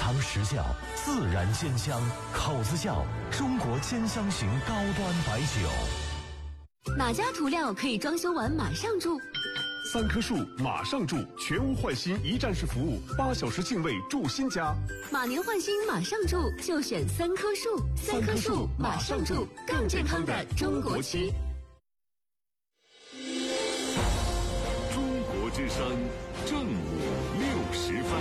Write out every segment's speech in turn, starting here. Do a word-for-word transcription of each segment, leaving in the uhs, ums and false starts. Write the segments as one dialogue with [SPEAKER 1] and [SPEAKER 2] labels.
[SPEAKER 1] 尝实效，自然鲜香，口子窖中国兼香型高端白酒。
[SPEAKER 2] 哪家涂料可以装修完马上住？
[SPEAKER 3] 三棵树马上住，全屋换新一站式服务，八小时净位住新家。
[SPEAKER 2] 马年换新马上住，就选三棵树。三棵树马上住，更健康的中国漆。
[SPEAKER 3] 中国之声正午六十分。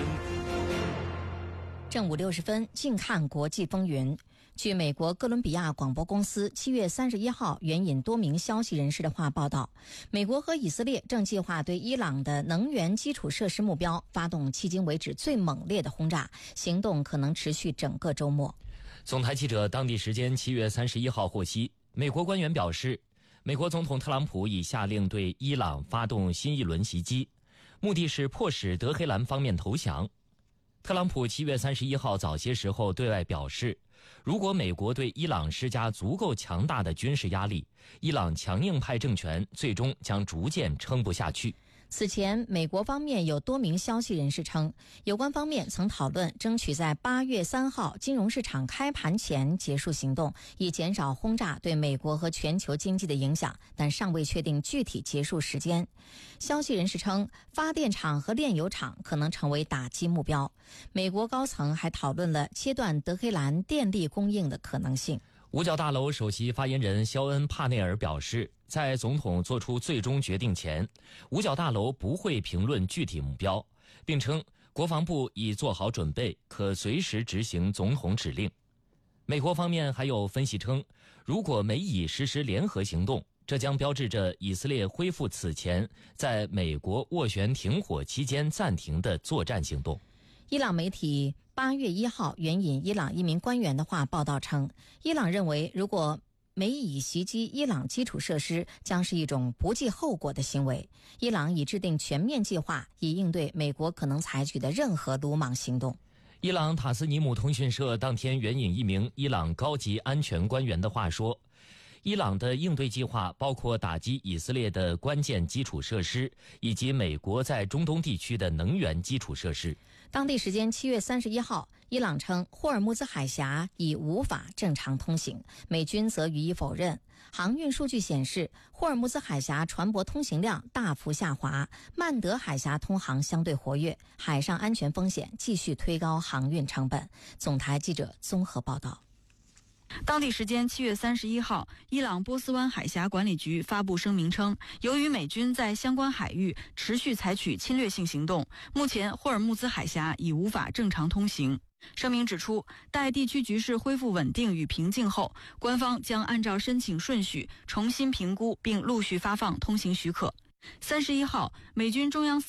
[SPEAKER 4] 正午六十分，近看国际风云。据美国哥伦比亚广播公司七月三十一号援引多名消息人士的话报道，美国和以色列正计划对伊朗的能源基础设施目标发动迄今为止最猛烈的轰炸，行动可能持续整个周末。
[SPEAKER 5] 总台记者当地时间七月三十一号获悉，美国官员表示，美国总统特朗普已下令对伊朗发动新一轮袭击，目的是迫使德黑兰方面投降。特朗普七月三十一号早些时候对外表示，如果美国对伊朗施加足够强大的军事压力，伊朗强硬派政权最终将逐渐撑不下去。
[SPEAKER 4] 此前，美国方面有多名消息人士称，有关方面曾讨论争取在八月三号金融市场开盘前结束行动，以减少轰炸对美国和全球经济的影响，但尚未确定具体结束时间。消息人士称，发电厂和炼油厂可能成为打击目标。美国高层还讨论了切断德黑兰电力供应的可能性。
[SPEAKER 5] 五角大楼首席发言人肖恩·帕内尔表示，在总统做出最终决定前，五角大楼不会评论具体目标，并称国防部已做好准备，可随时执行总统指令。美国方面还有分析称，如果美以实施联合行动，这将标志着以色列恢复此前在美国斡旋停火期间暂停的作战行动。
[SPEAKER 4] 伊朗媒体八月一号援引伊朗一名官员的话报道称，伊朗认为如果美以袭击伊朗基础设施将是一种不计后果的行为，伊朗已制定全面计划以应对美国可能采取的任何鲁莽行动。
[SPEAKER 5] 伊朗塔斯尼姆通讯社当天援引一名伊朗高级安全官员的话说，伊朗的应对计划包括打击以色列的关键基础设施，以及美国在中东地区的能源基础设施。
[SPEAKER 4] 当地时间七月三十一号，伊朗称霍尔木兹海峡已无法正常通行，美军则予以否认。航运数据显示，霍尔木兹海峡船舶通行量大幅下滑，曼德海峡通航相对活跃，海上安全风险继续推高航运成本。总台记者综合报道。
[SPEAKER 6] 当地时间七月三十一号，伊朗波斯湾海峡管理局发布声明称，由于美军在相关海域持续采取侵略性行动，目前霍尔木兹海峡已无法正常通行。声明指出，待地区局势恢复稳定与平静后，官方将按照申请顺序重新评估并陆续发放通行许可。三十一号，美军中央